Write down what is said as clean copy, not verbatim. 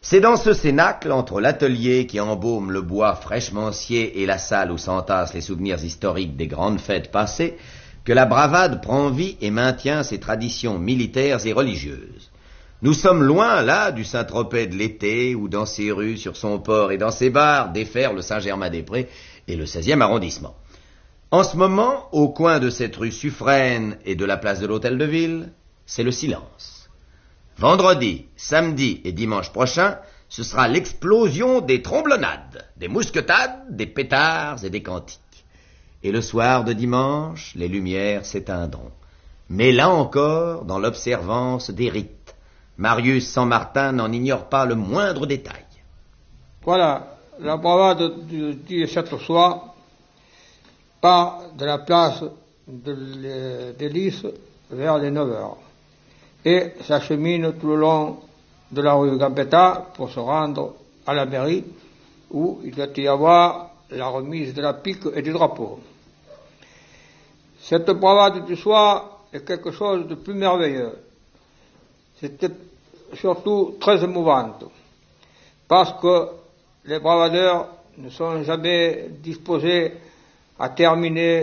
C'est dans ce cénacle, entre l'atelier qui embaume le bois fraîchement scié et la salle où s'entassent les souvenirs historiques des grandes fêtes passées, que la bravade prend vie et maintient ses traditions militaires et religieuses. Nous sommes loin, là, du Saint-Tropez de l'été, où dans ses rues, sur son port et dans ses bars, déferle le Saint-Germain-des-Prés et le 16e arrondissement. En ce moment, au coin de cette rue Suffren et de la place de l'Hôtel de Ville, c'est le silence. Vendredi, samedi et dimanche prochain, ce sera l'explosion des tromblonnades, des mousquetades, des pétards et des cantiques. Et le soir de dimanche, les lumières s'éteindront. Mais là encore, dans l'observance des rites, Marius Saint-Martin n'en ignore pas le moindre détail. Voilà, la bravade du 17 soir part de la place des Lys vers les 9 heures et s'achemine tout le long de la rue Gambetta pour se rendre à la mairie où il doit y avoir la remise de la pique et du drapeau. Cette bravade du soir est quelque chose de plus merveilleux. C'était surtout très émouvante parce que les bravadeurs ne sont jamais disposés à terminer